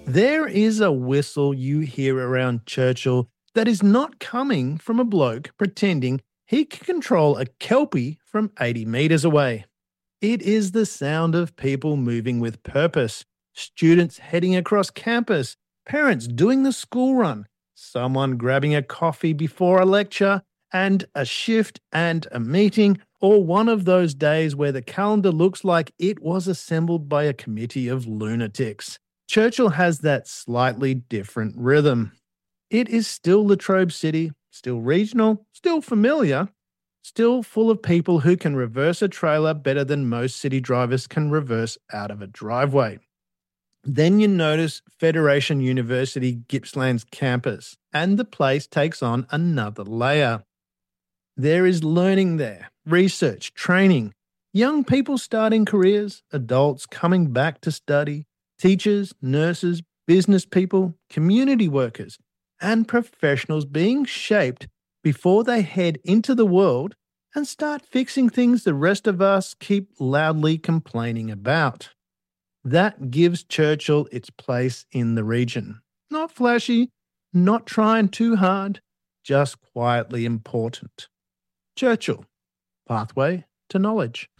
There is a whistle you hear around Churchill that is not coming from a bloke pretending he can control a kelpie from 80 metres away. It is the sound of people moving with purpose, students heading across campus, parents doing the school run, someone grabbing a coffee before a lecture, and a shift and a meeting, or one of those days where the calendar looks like it was assembled by a committee of lunatics. Churchill has that slightly different rhythm. It is still Latrobe City, still regional, still familiar, still full of people who can reverse a trailer better than most city drivers can reverse out of a driveway. Then you notice Federation University Gippsland's campus, and the place takes on another layer. There is learning there, research, training, young people starting careers, adults coming back to study, teachers, nurses, business people, community workers, and professionals being shaped before they head into the world and start fixing things the rest of us keep loudly complaining about. That gives Churchill its place in the region. Not flashy, not trying too hard, just quietly important. Churchill, Pathway to Knowledge.